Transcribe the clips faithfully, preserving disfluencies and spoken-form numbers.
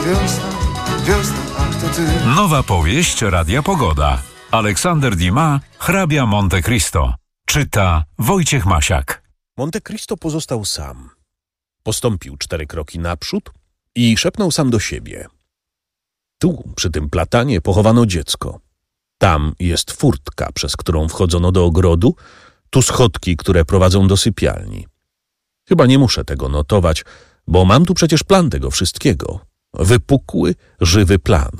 Wiosna, wiosna, ach to ty. Nowa powieść Radia Pogoda. Aleksander Dumas, hrabia Monte Cristo. Czyta Wojciech Masiak. Monte Cristo pozostał sam. Postąpił cztery kroki naprzód i szepnął sam do siebie. Tu, przy tym platanie, pochowano dziecko. Tam jest furtka, przez którą wchodzono do ogrodu, tu schodki, które prowadzą do sypialni. Chyba nie muszę tego notować, bo mam tu przecież plan tego wszystkiego. Wypukły, żywy plan.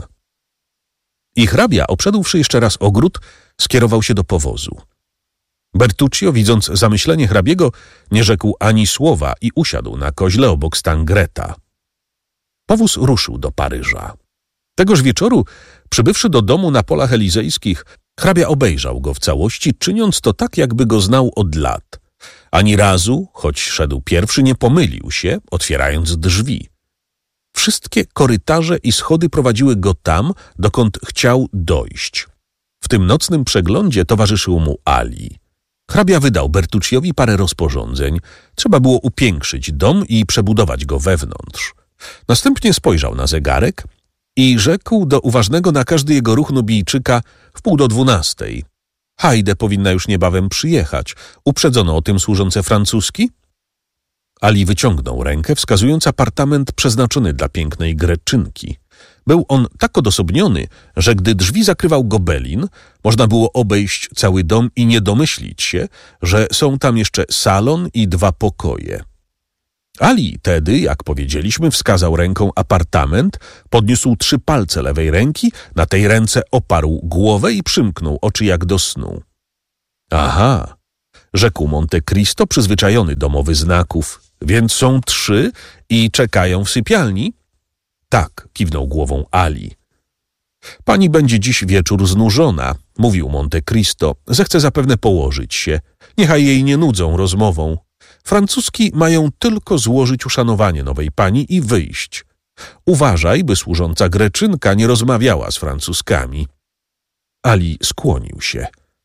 I hrabia, obszedłszy jeszcze raz ogród, skierował się do powozu. Bertuccio, widząc zamyślenie hrabiego, nie rzekł ani słowa i usiadł na koźle obok Stangreta. Powóz ruszył do Paryża. Tegoż wieczoru, przybywszy do domu na polach elizejskich, hrabia obejrzał go w całości, czyniąc to tak, jakby go znał od lat. Ani razu, choć szedł pierwszy, nie pomylił się, otwierając drzwi. Wszystkie korytarze i schody prowadziły go tam, dokąd chciał dojść. W tym nocnym przeglądzie towarzyszył mu Ali. Hrabia wydał Bertucciowi parę rozporządzeń. Trzeba było upiększyć dom i przebudować go wewnątrz. Następnie spojrzał na zegarek i rzekł do uważnego na każdy jego ruch Nubijczyka w pół do dwunastej. Hajde powinna już niebawem przyjechać. Uprzedzono o tym służące francuski? Ali wyciągnął rękę, wskazując apartament przeznaczony dla pięknej Greczynki. Był on tak odosobniony, że gdy drzwi zakrywał gobelin, można było obejść cały dom i nie domyślić się, że są tam jeszcze salon i dwa pokoje. Ali tedy, jak powiedzieliśmy, wskazał ręką apartament, podniósł trzy palce lewej ręki, na tej ręce oparł głowę i przymknął oczy jak do snu. Aha, rzekł Monte Cristo, przyzwyczajony do mowy znaków. Więc są trzy i czekają w sypialni? Tak, kiwnął głową Ali. Pani będzie dziś wieczór znużona, mówił Monte Cristo. Zechce zapewne położyć się. Niechaj jej nie nudzą rozmową. Francuski mają tylko złożyć uszanowanie nowej pani i wyjść. Uważaj, by służąca Greczynka nie rozmawiała z Francuskami. Ali skłonił się.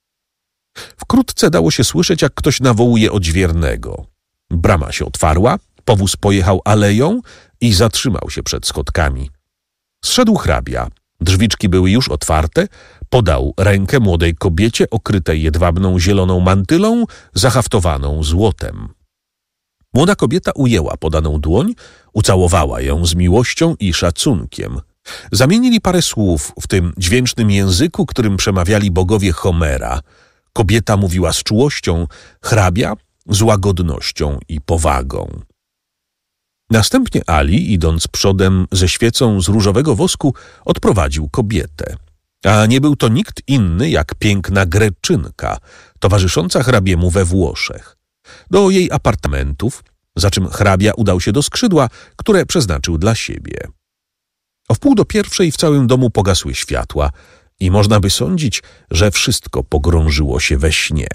Wkrótce dało się słyszeć, jak ktoś nawołuje odźwiernego. Brama się otwarła, powóz pojechał aleją i zatrzymał się przed schodkami. Zszedł hrabia. Drzwiczki były już otwarte, podał rękę młodej kobiecie okrytej jedwabną zieloną mantylą, zahaftowaną złotem. Młoda kobieta ujęła podaną dłoń, ucałowała ją z miłością i szacunkiem. Zamienili parę słów w tym dźwięcznym języku, którym przemawiali bogowie Homera. Kobieta mówiła z czułością, hrabia z łagodnością i powagą. Następnie Ali, idąc przodem ze świecą z różowego wosku, odprowadził kobietę. A nie był to nikt inny jak piękna Greczynka, towarzysząca hrabiemu we Włoszech. Do jej apartamentów, za czym hrabia udał się do skrzydła, które przeznaczył dla siebie. O wpół do pierwszej w całym domu pogasły światła i można by sądzić, że wszystko pogrążyło się we śnie.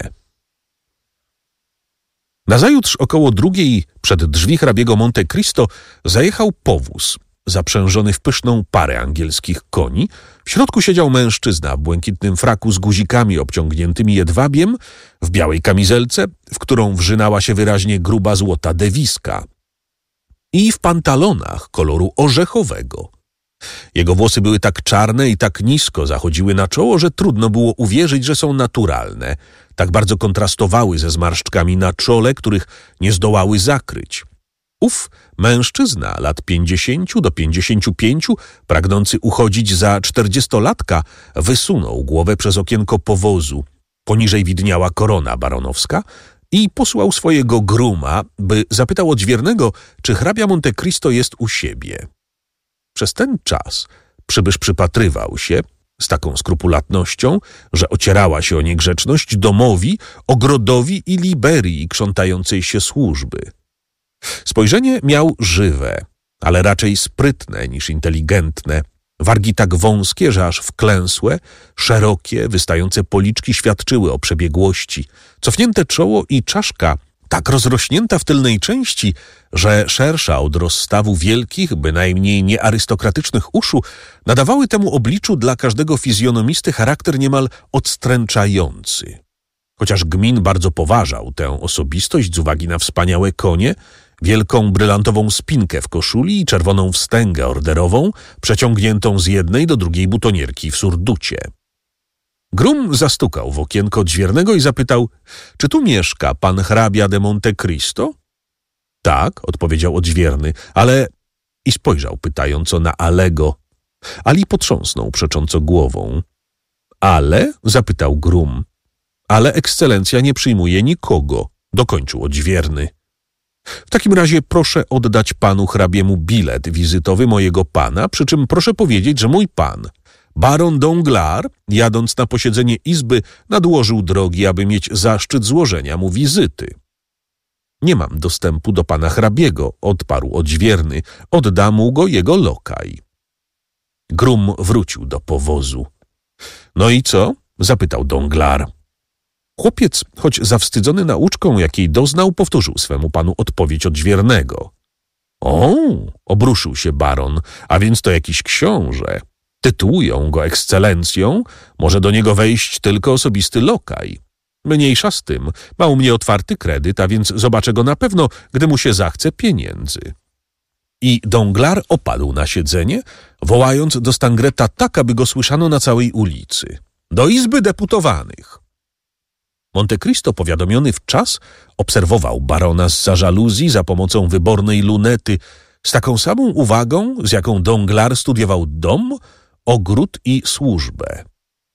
Nazajutrz około drugiej przed drzwi hrabiego Monte Cristo zajechał powóz, zaprzężony w pyszną parę angielskich koni. W środku siedział mężczyzna w błękitnym fraku z guzikami obciągniętymi jedwabiem, w białej kamizelce, w którą wrzynała się wyraźnie gruba złota dewiska, i w pantalonach koloru orzechowego. Jego włosy były tak czarne i tak nisko zachodziły na czoło, że trudno było uwierzyć, że są naturalne. Tak bardzo kontrastowały ze zmarszczkami na czole, których nie zdołały zakryć. Ów mężczyzna lat pięćdziesięciu do pięćdziesięciu pięciu, pragnący uchodzić za czterdziestolatka, wysunął głowę przez okienko powozu. Poniżej widniała korona baronowska i posłał swojego gruma, by zapytał odźwiernego, czy hrabia Monte Cristo jest u siebie. Przez ten czas przybysz przypatrywał się z taką skrupulatnością, że ocierała się o niegrzeczność domowi, ogrodowi i liberii krzątającej się służby. Spojrzenie miał żywe, ale raczej sprytne niż inteligentne. Wargi tak wąskie, że aż wklęsłe, szerokie, wystające policzki świadczyły o przebiegłości. Cofnięte czoło i czaszka tak rozrośnięta w tylnej części, że szersza od rozstawu wielkich, bynajmniej niearystokratycznych uszu, nadawały temu obliczu dla każdego fizjonomisty charakter niemal odstręczający. Chociaż Gmin bardzo poważał tę osobistość z uwagi na wspaniałe konie, wielką brylantową spinkę w koszuli i czerwoną wstęgę orderową, przeciągniętą z jednej do drugiej butonierki w surducie. Grum zastukał w okienko odźwiernego i zapytał, czy tu mieszka pan hrabia de Monte Cristo? Tak, odpowiedział odźwierny, ale... I spojrzał pytająco na Alego. Ali potrząsnął przecząco głową. Ale? Zapytał Grum. Ale ekscelencja nie przyjmuje nikogo, dokończył odźwierny. W takim razie proszę oddać panu hrabiemu bilet wizytowy mojego pana, przy czym proszę powiedzieć, że mój pan, baron Danglars, jadąc na posiedzenie izby, nadłożył drogi, aby mieć zaszczyt złożenia mu wizyty. Nie mam dostępu do pana hrabiego, odparł odźwierny, odda mu go jego lokaj. Grum wrócił do powozu. No i co? Zapytał Danglars. Chłopiec, choć zawstydzony nauczką, jakiej doznał, powtórzył swemu panu odpowiedź odźwiernego. O, obruszył się baron, a więc to jakiś książę. Tytułują go ekscelencją, może do niego wejść tylko osobisty lokaj. Mniejsza z tym, ma u mnie otwarty kredyt, a więc zobaczę go na pewno, gdy mu się zachce pieniędzy. I Danglars opadł na siedzenie, wołając do Stangreta tak, aby go słyszano na całej ulicy. Do Izby Deputowanych. Monte Cristo, powiadomiony w czas, obserwował barona zza żaluzji za pomocą wybornej lunety z taką samą uwagą, z jaką Danglars studiował dom, ogród i służbę.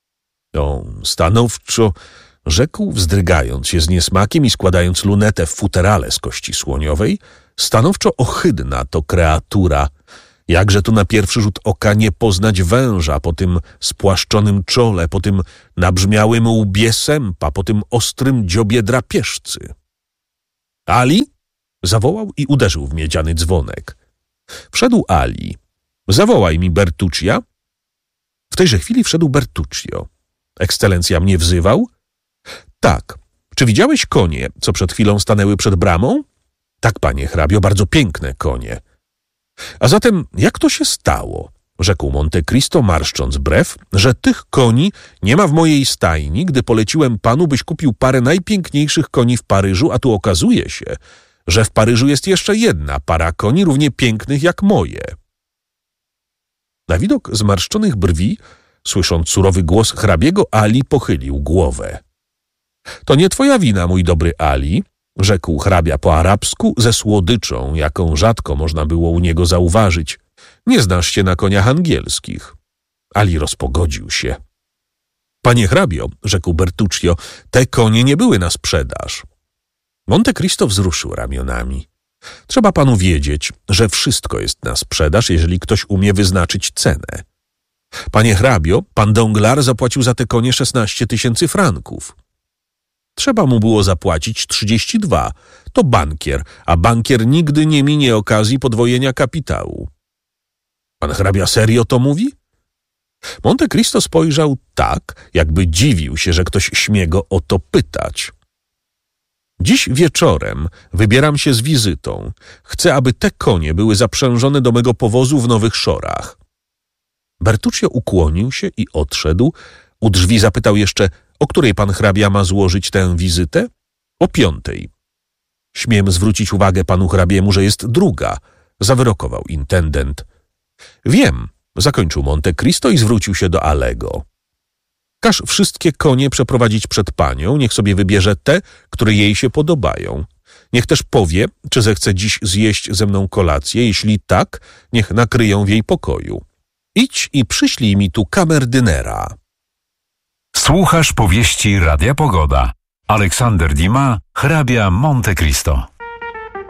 O, stanowczo, rzekł, wzdrygając się z niesmakiem i składając lunetę w futerale z kości słoniowej, stanowczo ohydna to kreatura, jakże tu na pierwszy rzut oka nie poznać węża po tym spłaszczonym czole, po tym nabrzmiałym łbie sępa, po tym ostrym dziobie drapieżcy. Ali? Zawołał i uderzył w miedziany dzwonek. Wszedł Ali. Zawołaj mi Bertuccia. W tejże chwili wszedł Bertuccio. Ekscelencja mnie wzywał? Tak. Czy widziałeś konie, co przed chwilą stanęły przed bramą? Tak, panie hrabio, bardzo piękne konie. A zatem jak to się stało, rzekł Monte Cristo, marszcząc brew, że tych koni nie ma w mojej stajni, gdy poleciłem panu, byś kupił parę najpiękniejszych koni w Paryżu, a tu okazuje się, że w Paryżu jest jeszcze jedna para koni równie pięknych jak moje. Na widok zmarszczonych brwi, słysząc surowy głos hrabiego, Ali pochylił głowę. To nie twoja wina, mój dobry Ali, rzekł hrabia po arabsku ze słodyczą, jaką rzadko można było u niego zauważyć. Nie znasz się na koniach angielskich. Ali rozpogodził się. Panie hrabio, rzekł Bertuccio, te konie nie były na sprzedaż. Monte Cristo wzruszył ramionami. Trzeba panu wiedzieć, że wszystko jest na sprzedaż, jeżeli ktoś umie wyznaczyć cenę. Panie hrabio, pan Danglars zapłacił za te konie szesnaście tysięcy franków. Trzeba mu było zapłacić trzydzieści dwa. To bankier, a bankier nigdy nie minie okazji podwojenia kapitału. Pan hrabia serio to mówi? Monte Cristo spojrzał tak, jakby dziwił się, że ktoś śmie go o to pytać. Dziś wieczorem wybieram się z wizytą. Chcę, aby te konie były zaprzężone do mego powozu w Nowych Szorach. Bertuccio ukłonił się i odszedł. U drzwi zapytał jeszcze, o której pan hrabia ma złożyć tę wizytę? O piątej. Śmiem zwrócić uwagę panu hrabiemu, że jest druga, zawyrokował intendent. Wiem, zakończył Monte Cristo i zwrócił się do Alego. Każ wszystkie konie przeprowadzić przed panią, niech sobie wybierze te, które jej się podobają. Niech też powie, czy zechce dziś zjeść ze mną kolację, jeśli tak, niech nakryją w jej pokoju. Idź i przyślij mi tu kamerdynera. Słuchasz powieści Radia Pogoda. Aleksander Dumas, hrabia Monte Cristo.